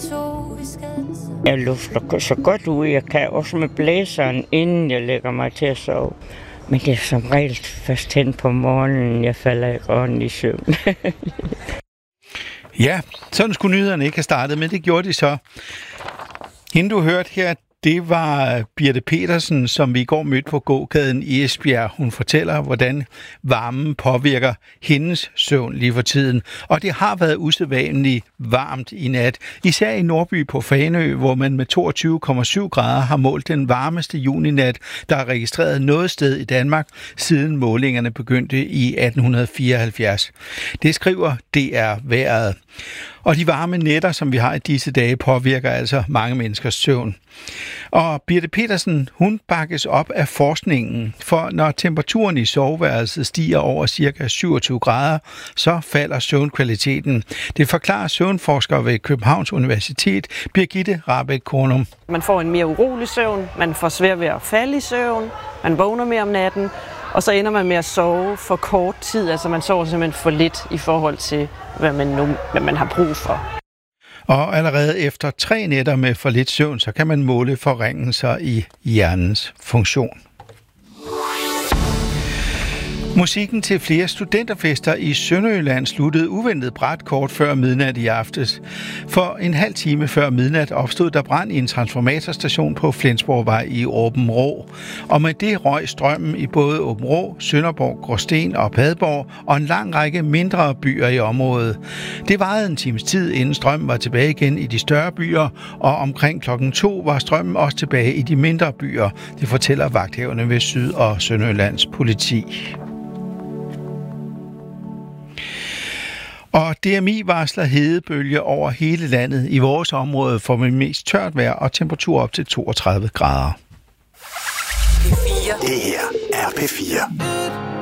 Jeg lufter så godt ud, jeg kan også med blæseren, inden jeg lægger mig til at sove. Men det er som regel først hen på morgenen, jeg falder i røven i søvn. Ja, sådan skulle nyhederne ikke have startet, men det gjorde de så. Hende du hørte her, det var Birte Petersen, som vi i går mødte på gågaden i Esbjerg. Hun fortæller, hvordan varmen påvirker hendes søvn lige for tiden. Og det har været usædvanligt varmt i nat. Især i Nordby på Fanø, hvor man med 22,7 grader har målt den varmeste juninat, der er registreret noget sted i Danmark, siden målingerne begyndte i 1874. Det skriver DR Vejret. Og de varme nætter, som vi har i disse dage, påvirker altså mange menneskers søvn. Og Birte Petersen, hun bakkes op af forskningen, for når temperaturen i soveværelset stiger over ca. 27 grader, så falder søvnkvaliteten. Det forklarer søvnforsker ved Københavns Universitet, Birgitte Rahbek Kornum. Man får en mere urolig søvn, man får svært ved at falde i søvn, man vågner mere om natten, og så ender man med at sove for kort tid. Altså man sover simpelthen for lidt i forhold til, hvad man har brug for. Og allerede efter 3 nætter med for lidt søvn, så kan man måle forringelser i hjernens funktion. Musikken til flere studenterfester i Sønderjylland sluttede uventet brat kort før midnat i aftes. For en halv time før midnat opstod der brand i en transformatorstation på Flensborgvej i Aabenraa. Og med det røg strømmen i både Aabenraa, Sønderborg, Gråsten og Padborg og en lang række mindre byer i området. Det varede en times tid, inden strømmen var tilbage igen i de større byer, og omkring 2:00 var strømmen også tilbage i de mindre byer. Det fortæller vagthaverne ved Syd- og Sønderjyllands politi. Og DMI varsler hedebølge over hele landet. I vores område får vi mest tørt vejr og temperatur op til 32 grader. P4. Det her er P4.